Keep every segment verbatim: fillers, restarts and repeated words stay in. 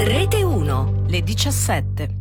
Rete uno, le diciassette.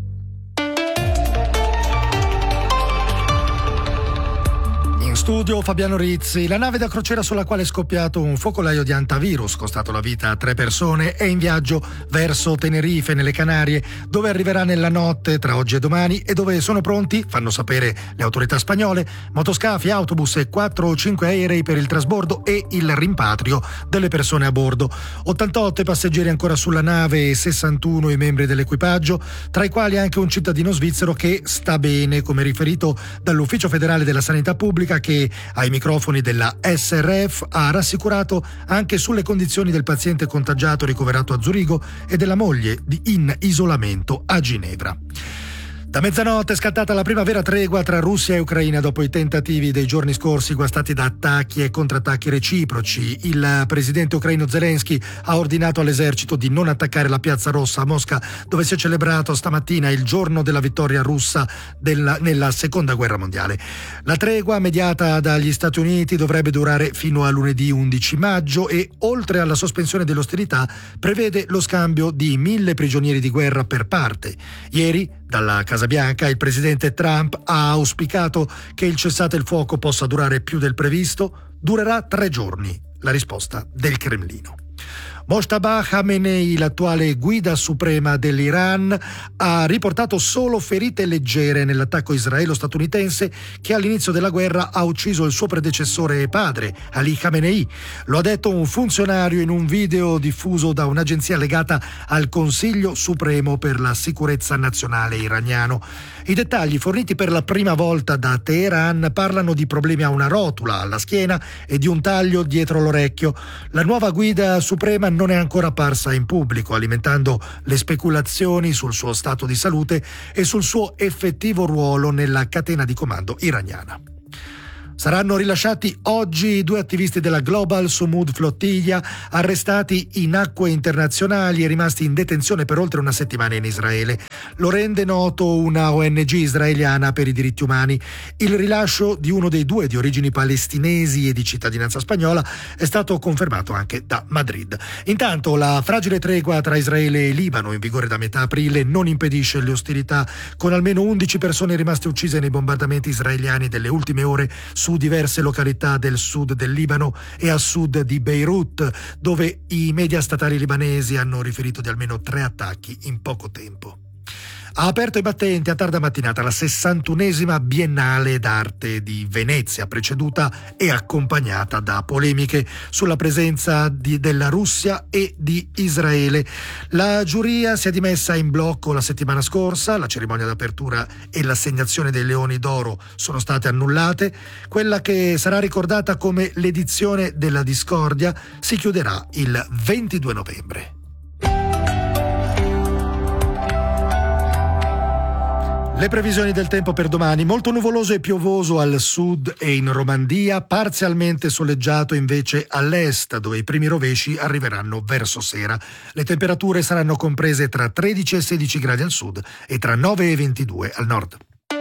In studio Fabiano Rizzi. La nave da crociera sulla quale è scoppiato un focolaio di antivirus, costato la vita a tre persone, è in viaggio verso Tenerife, nelle Canarie, dove arriverà nella notte tra oggi e domani e dove sono pronti, fanno sapere le autorità spagnole, motoscafi, autobus e quattro o cinque aerei per il trasbordo e il rimpatrio delle persone a bordo. ottantotto i passeggeri ancora sulla nave e sessantuno i membri dell'equipaggio, tra i quali anche un cittadino svizzero che sta bene, come riferito dall'Ufficio federale della sanità pubblica, che ai microfoni della S R F ha rassicurato anche sulle condizioni del paziente contagiato ricoverato a Zurigo e della moglie in isolamento a Ginevra. Da mezzanotte è scattata la prima vera tregua tra Russia e Ucraina dopo i tentativi dei giorni scorsi guastati da attacchi e contrattacchi reciproci. Il presidente ucraino Zelensky ha ordinato all'esercito di non attaccare la Piazza Rossa a Mosca, dove si è celebrato stamattina il giorno della vittoria russa della, nella seconda guerra mondiale. La tregua, mediata dagli Stati Uniti, dovrebbe durare fino a lunedì undici maggio e, oltre alla sospensione dell'ostilità, prevede lo scambio di mille prigionieri di guerra per parte. Ieri, dalla Casa Bianca, il presidente Trump ha auspicato che il cessate il fuoco possa durare più del previsto. Durerà tre giorni. La risposta del Cremlino. Mojtaba Khamenei, l'attuale guida suprema dell'Iran, ha riportato solo ferite leggere nell'attacco israelo-statunitense che all'inizio della guerra ha ucciso il suo predecessore e padre, Ali Khamenei. Lo ha detto un funzionario in un video diffuso da un'agenzia legata al Consiglio Supremo per la Sicurezza Nazionale iraniano. I dettagli forniti per la prima volta da Teheran parlano di problemi a una rotula alla schiena e di un taglio dietro l'orecchio. La nuova guida suprema non è ancora apparsa in pubblico, alimentando le speculazioni sul suo stato di salute e sul suo effettivo ruolo nella catena di comando iraniana. Saranno rilasciati oggi i due attivisti della Global Sumud Flottiglia, arrestati in acque internazionali e rimasti in detenzione per oltre una settimana in Israele. Lo rende noto una O N G israeliana per i diritti umani. Il rilascio di uno dei due, di origini palestinesi e di cittadinanza spagnola, è stato confermato anche da Madrid. Intanto la fragile tregua tra Israele e Libano, in vigore da metà aprile, non impedisce le ostilità, con almeno undici persone rimaste uccise nei bombardamenti israeliani delle ultime ore su diverse località del sud del Libano e a sud di Beirut, dove i media statali libanesi hanno riferito di almeno tre attacchi in poco tempo. Ha aperto i battenti a tarda mattinata la sessantunesima Biennale d'Arte di Venezia, preceduta e accompagnata da polemiche sulla presenza di, della Russia e di Israele. La giuria si è dimessa in blocco la settimana scorsa, la cerimonia d'apertura e l'assegnazione dei Leoni d'Oro sono state annullate. Quella che sarà ricordata come l'edizione della discordia si chiuderà il ventidue novembre. Le previsioni del tempo per domani: molto nuvoloso e piovoso al sud e in Romandia, parzialmente soleggiato invece all'est, dove i primi rovesci arriveranno verso sera. Le temperature saranno comprese tra tredici e sedici gradi al sud e tra nove e ventidue al nord.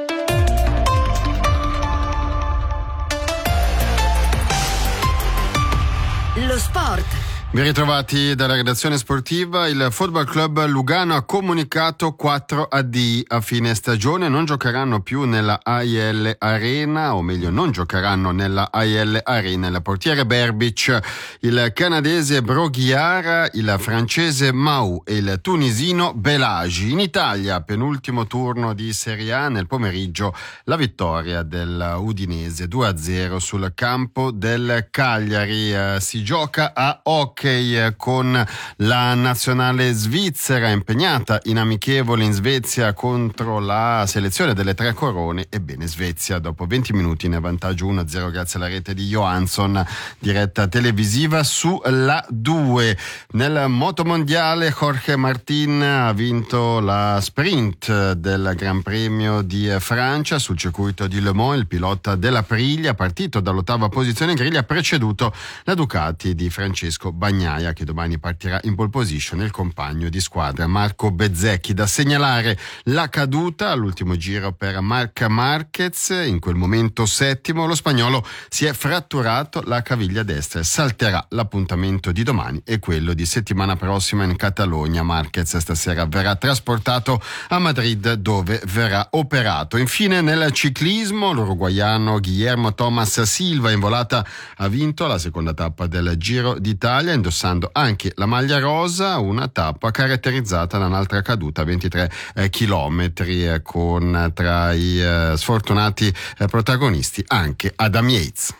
Lo sport. Ben ritrovati dalla redazione sportiva. Il Football Club Lugano ha comunicato quattro addii a fine stagione. Non giocheranno più nella A I L Arena, o meglio non giocheranno nella A I L Arena il portiere Berbic, il canadese Broghiara, il francese Mau e il tunisino Belagi. In Italia, penultimo turno di Serie A, nel pomeriggio la vittoria del Udinese due a zero sul campo del Cagliari. Eh, si gioca a hockey con la nazionale svizzera impegnata in amichevole in Svezia contro la selezione delle Tre Corone. Ebbene, Svezia dopo venti minuti ne vantaggio uno a zero grazie alla rete di Johansson, diretta televisiva su La due. Nel motomondiale Jorge Martin ha vinto la sprint del Gran Premio di Francia sul circuito di Le Mans. Il pilota dell'Aprilia, partito dall'ottava posizione in griglia, ha preceduto la Ducati di Francesco Bagnaia. Bagnaia, che domani partirà in pole position, e il compagno di squadra Marco Bezzecchi. Da segnalare la caduta all'ultimo giro per Marc Marquez, in quel momento settimo. Lo spagnolo si è fratturato la caviglia destra e salterà l'appuntamento di domani e quello di settimana prossima in Catalogna. Marquez stasera verrà trasportato a Madrid, dove verrà operato. Infine nel ciclismo, l'uruguaiano Guillermo Thomas Silva in volata ha vinto la seconda tappa del Giro d'Italia, indossando anche la maglia rosa, una tappa caratterizzata da un'altra caduta a ventitré eh, chilometri, eh, con tra i eh, sfortunati eh, protagonisti anche Adam Yates.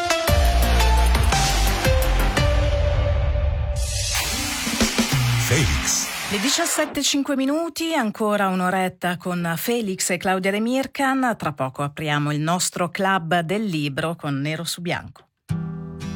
Felix. Le diciassette e cinque minuti, ancora un'oretta con Felix e Claudia De Mircan. Tra poco apriamo il nostro club del libro con Nero su Bianco.